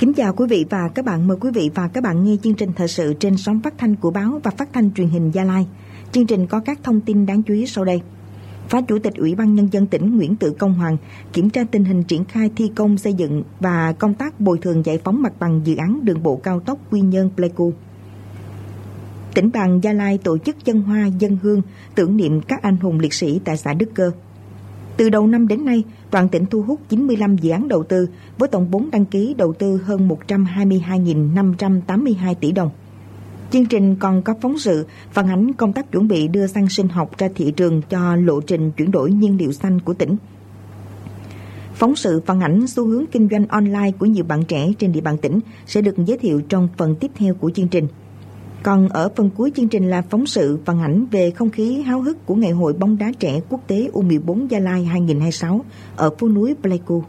Kính chào quý vị và các bạn. Mời quý vị và các bạn nghe chương trình thời sự trên sóng phát thanh của báo và phát thanh truyền hình Gia Lai. Chương trình có các thông tin đáng chú ý sau đây. Phó Chủ tịch Ủy ban Nhân dân tỉnh Nguyễn Tự Công Hoàng kiểm tra tình hình triển khai thi công xây dựng và công tác bồi thường giải phóng mặt bằng dự án đường bộ cao tốc Quy Nhơn - Pleiku. Tỉnh đoàn Gia Lai tổ chức dâng hoa dâng hương tưởng niệm các anh hùng liệt sĩ tại xã Đức Cơ. Từ đầu năm đến nay, toàn tỉnh thu hút 95 dự án đầu tư với tổng vốn đăng ký đầu tư hơn 122.582 tỷ đồng. Chương trình còn có phóng sự phản ánh công tác chuẩn bị đưa xăng sinh học ra thị trường cho lộ trình chuyển đổi nhiên liệu xanh của tỉnh. Phóng sự phản ánh xu hướng kinh doanh online của nhiều bạn trẻ trên địa bàn tỉnh sẽ được giới thiệu trong phần tiếp theo của chương trình. Còn ở phần cuối chương trình là phóng sự phản ánh về không khí háo hức của Ngày hội bóng đá trẻ quốc tế U14 Gia Lai 2026 ở phố núi Pleiku.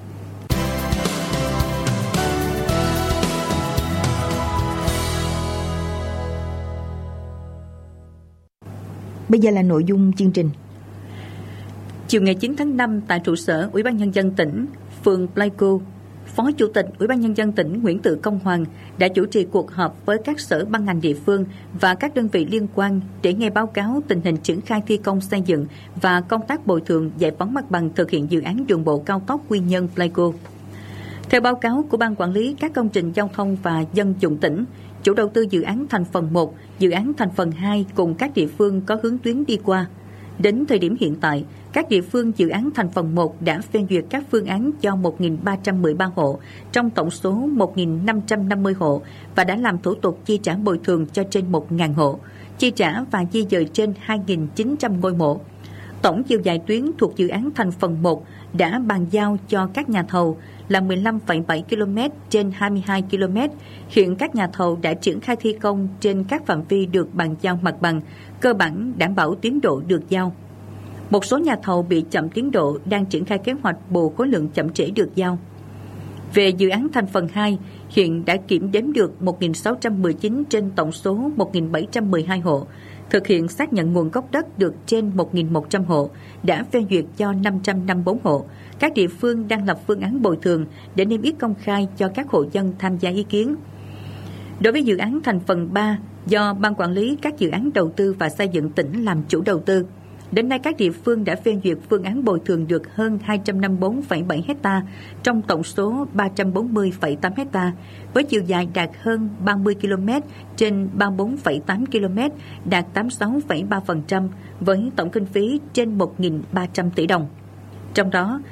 Bây giờ là nội dung chương trình. Chiều ngày 9 tháng 5 tại trụ sở Ủy ban Nhân dân tỉnh, phường Pleiku, Phó Chủ tịch Ủy ban Nhân dân tỉnh Nguyễn Tự Công Hoàng đã chủ trì cuộc họp với các sở ban ngành địa phương và các đơn vị liên quan để nghe báo cáo tình hình triển khai thi công xây dựng và công tác bồi thường giải phóng mặt bằng thực hiện dự án đường bộ cao tốc Quy Nhơn - Pleiku. Theo báo cáo của Ban Quản lý các công trình giao thông và dân dụng tỉnh, chủ đầu tư dự án thành phần 1, dự án thành phần 2 cùng các địa phương có hướng tuyến đi qua. Đến thời điểm hiện tại, các địa phương dự án thành phần 1 đã phê duyệt các phương án cho 1.313 hộ trong tổng số 1.550 hộ và đã làm thủ tục chi trả bồi thường cho trên 1.000 hộ, chi trả và di dời trên 2.900 ngôi mộ. Tổng chiều dài tuyến thuộc dự án thành phần 1 đã bàn giao cho các nhà thầu là 15,7 km trên 22 km. Hiện các nhà thầu đã triển khai thi công trên các phạm vi được bàn giao mặt bằng, cơ bản đảm bảo tiến độ được giao. Một số nhà thầu bị chậm tiến độ đang triển khai kế hoạch bù khối lượng chậm trễ được giao. Về dự án thành phần 2, hiện đã kiểm đếm được 1.619 trên tổng số 1.712 hộ, thực hiện xác nhận nguồn gốc đất được trên 1.100 hộ, đã phê duyệt cho 554 hộ. Các địa phương đang lập phương án bồi thường để niêm yết công khai cho các hộ dân tham gia ý kiến. Đối với dự án thành phần 3, do Ban Quản lý các dự án đầu tư và xây dựng tỉnh làm chủ đầu tư, đến nay các địa phương đã phê duyệt phương án bồi thường được hơn 254,7 ha trong tổng số 340,8 ha, với chiều dài đạt hơn 30 km trên 34,8 km, đạt 86,3%, với tổng kinh phí trên 1.300 tỷ đồng. Trong đó,